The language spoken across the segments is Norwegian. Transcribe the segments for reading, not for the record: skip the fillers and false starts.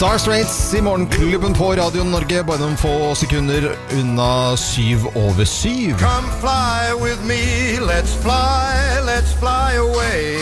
Dire Straits I morgenklubben på Radio Norge, bare noen få sekunder unna 7:07. Come fly with me, let's fly away.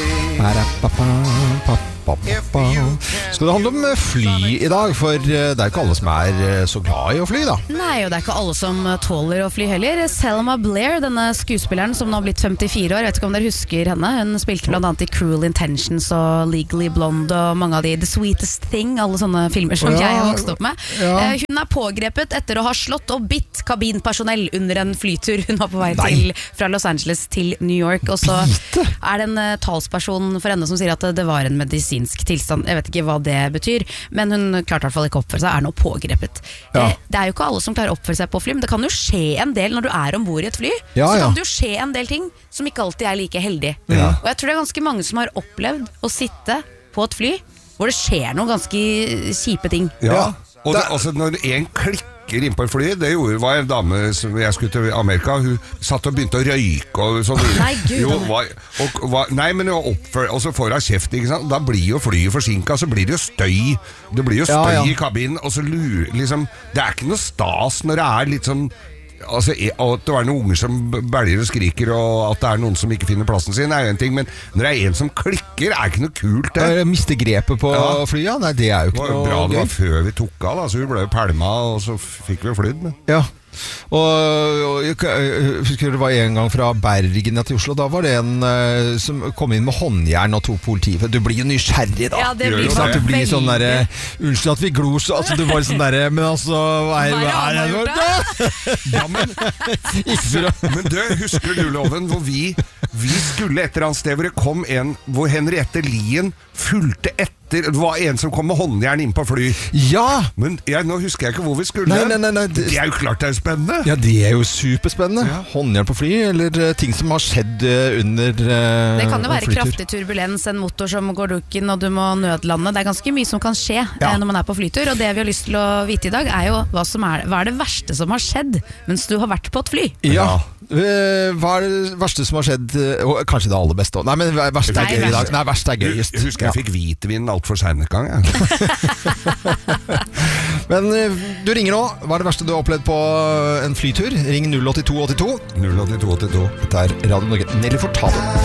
Skal det handle om fly I dag, for det ikke alle som så glad I å fly da. Nei, og det ikke alle som tåler å fly heller. Selma Blair, denne skuespilleren som nå har blitt 54 år, vet ikke om dere husker henne. Hun spilte blant annet I Cruel Intentions og Legally Blonde og mange av de The Sweetest Thing, alle sånne filmer som jeg har vokst opp med. Hun pågrepet etter å ha slått og bitt kabinpersonell under en flytur. Hun var på vei fra Los Angeles til New York, og så det en talsperson for henne som sier at det var en medisinsk tilstand. Jeg vet ikke hva det betyr, men hun klarte I hvert fall ikke å oppføre seg, nå pågrepet. Det jo ikke alle som klarer å oppføre seg på fly, men det kan jo skje en del når du ombord I et fly. Så kan det jo skje en del ting som ikke alltid like heldig. Og jeg tror det ganske mange som har opplevd å sitte på et fly hvor det skjer noen ganske kjipe ting. Ja, og altså når en klikker inn på et fly, det var en dame som jeg skulle til Amerika, hun satt og begynte å røyke og sånn. Nei, Gud, nei, men og så får hun kjeft, ikke sant? Da blir jo flyet forsinket, så blir det jo støy. Det blir jo støy I kabinen, og så liksom, det ikke noe stas når det litt sånn altså, at det noen unger som bælger og skriker og at det noen som ikke finner plassen sin jo en ting, men når det en som klikker ikke noe kult det. Miste grepet på flyet, nei det jo ikke noe bra, det var før vi tok av da, så vi ble jo pælma og så fikk vi flydd med. Ja. Og jeg husker det var en gang fra Bergen til Oslo, da var det en som kom inn med håndjern og tok politiet. Du blir jo nysgjerrig da. Ja, det blir sånn du blir sånn der, unnskyld at vi glor så, altså du var sånn der, men altså hva ja, men du, husker du Loven, hvor vi skulle et eller annet sted hvor det kom en, hvor Henriette Lien fulgte etter. Det var en som kom med håndjern inn på fly. Ja! Men nå husker jeg ikke hvor vi skulle. Nei. Det jo klart det spennende. Ja, det jo superspennende. Ja. Håndjern på fly, eller ting som har skjedd under det kan jo være flytur. Kraftig turbulens, en motor som går dukken, og du må nødlande. Det ganske mye som kan skje når man på flytur, og det vi har lyst til å vite I dag jo hva det verste som har skjedd mens du har vært på et fly. Ja, hva det verste som har skjedd, og kanskje det aller beste også. Nei, men verste gøy I dag. Nei, verste gøyest. Jeg husker jeg fikk hvitvin alt for sent gang, Men du ringer nå. Hva det verste du har opplevd på en flytur? Ring 08282. 08282. Dette Radio Norge. Nelly Furtado.